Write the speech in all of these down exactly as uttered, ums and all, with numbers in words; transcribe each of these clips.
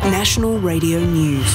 National Radio News.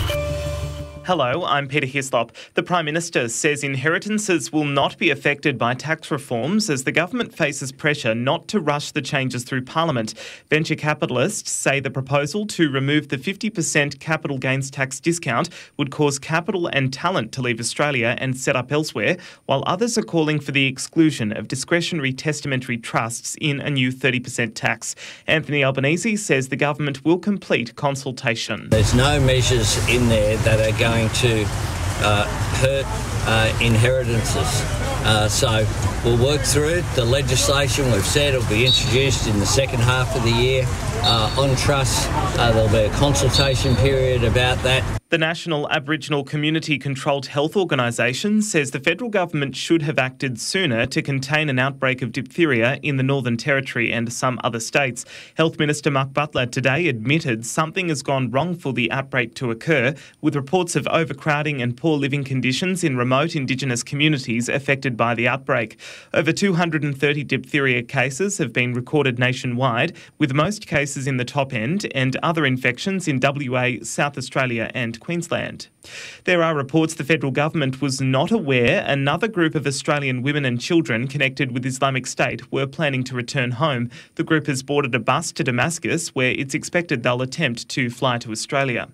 Hello, I'm Peter Hislop. The Prime Minister says inheritances will not be affected by tax reforms as the government faces pressure not to rush the changes through Parliament. Venture capitalists say the proposal to remove the fifty percent capital gains tax discount would cause capital and talent to leave Australia and set up elsewhere, while others are calling for the exclusion of discretionary testamentary trusts in a new thirty percent tax. Anthony Albanese says the government will complete consultation. There's no measures in there that are going to uh, hurt uh, inheritances. Uh, so we'll work through it. The legislation we've said will be introduced in the second half of the year. Uh, on trusts, uh, there'll be a consultation period about that. The National Aboriginal Community Controlled Health Organisation says the federal government should have acted sooner to contain an outbreak of diphtheria in the Northern Territory and some other states. Health Minister Mark Butler today admitted something has gone wrong for the outbreak to occur, with reports of overcrowding and poor living conditions in remote Indigenous communities affected by the outbreak. Over two hundred thirty diphtheria cases have been recorded nationwide, with most cases in the top end and other infections in W A, South Australia and Queensland. There are reports the federal government was not aware another group of Australian women and children connected with Islamic State were planning to return home. The group has boarded a bus to Damascus, where it's expected they'll attempt to fly to Australia.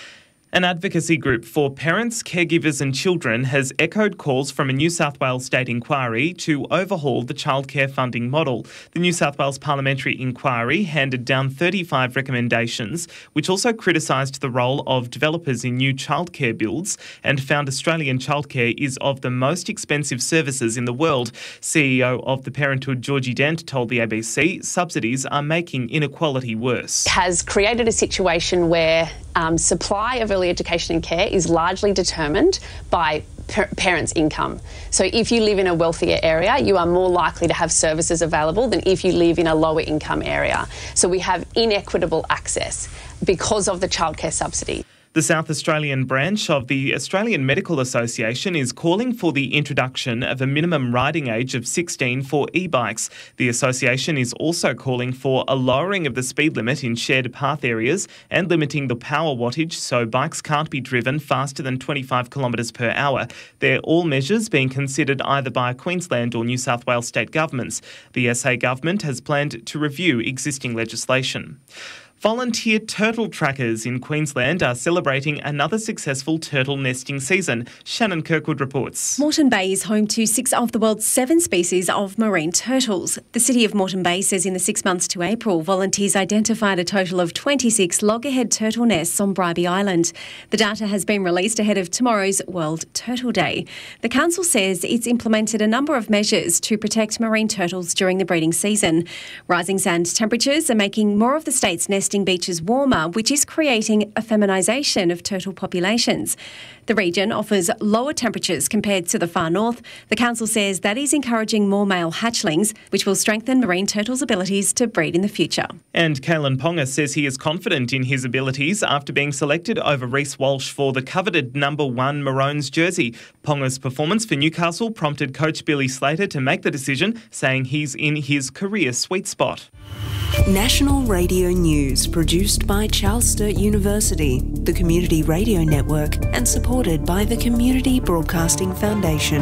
An advocacy group for parents, caregivers and children has echoed calls from a New South Wales state inquiry to overhaul the childcare funding model. The New South Wales Parliamentary Inquiry handed down thirty-five recommendations, which also criticised the role of developers in new childcare builds and found Australian childcare is of the most expensive services in the world. C E O of The Parenthood, Georgie Dent, told the A B C subsidies are making inequality worse. Has created a situation where um, supply of early education and care is largely determined by per- parents' income. So if you live in a wealthier area, you are more likely to have services available than if you live in a lower income area. So we have inequitable access because of the childcare subsidy. The South Australian branch of the Australian Medical Association is calling for the introduction of a minimum riding age of sixteen for e-bikes. The association is also calling for a lowering of the speed limit in shared path areas and limiting the power wattage so bikes can't be driven faster than twenty-five kilometres per hour. They're all measures being considered either by Queensland or New South Wales state governments. The S A government has planned to review existing legislation. Volunteer turtle trackers in Queensland are celebrating another successful turtle nesting season. Shannon Kirkwood reports. Moreton Bay is home to six of the world's seven species of marine turtles. The City of Moreton Bay says in the six months to April, volunteers identified a total of twenty-six loggerhead turtle nests on Bribie Island. The data has been released ahead of tomorrow's World Turtle Day. The council says it's implemented a number of measures to protect marine turtles during the breeding season. Rising sand temperatures are making more of the state's nesting beaches warmer, which is creating a feminisation of turtle populations. The region offers lower temperatures compared to the far north. The council says that is encouraging more male hatchlings, which will strengthen marine turtles' abilities to breed in the future. And Kalen Ponga says he is confident in his abilities after being selected over Reece Walsh for the coveted number one Maroons jersey. Ponga's performance for Newcastle prompted coach Billy Slater to make the decision, saying he's in his career sweet spot. National Radio News, produced by Charles Sturt University, the Community Radio Network, and supported by the Community Broadcasting Foundation.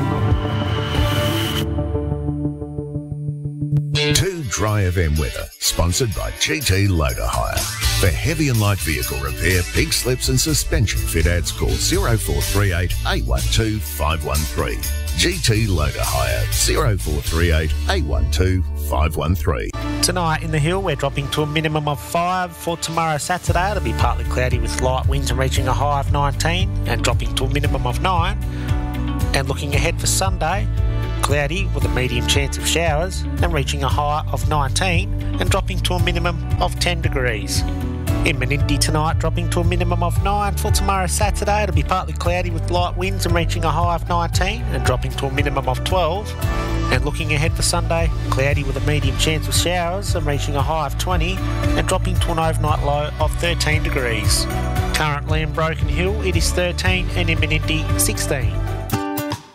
Two Dry F M weather, sponsored by G T Loader Hire. For heavy and light vehicle repair, pig slips and suspension fit outs, call zero four three eight, eight one two, five one three. G T Loader Hire, zero four three eight, eight one two, five one three. Tonight in the Hill, we're dropping to a minimum of five. For tomorrow, Saturday, it'll be partly cloudy with light winds and reaching a high of nineteen and dropping to a minimum of nine. And looking ahead for Sunday, cloudy with a medium chance of showers and reaching a high of nineteen and dropping to a minimum of ten degrees. In Menindee tonight, dropping to a minimum of nine. For tomorrow, Saturday, it'll be partly cloudy with light winds and reaching a high of nineteen and dropping to a minimum of twelve. And looking ahead for Sunday, cloudy with a medium chance of showers and reaching a high of twenty and dropping to an overnight low of thirteen degrees. Currently in Broken Hill, it is thirteen and in Menindee, sixteen.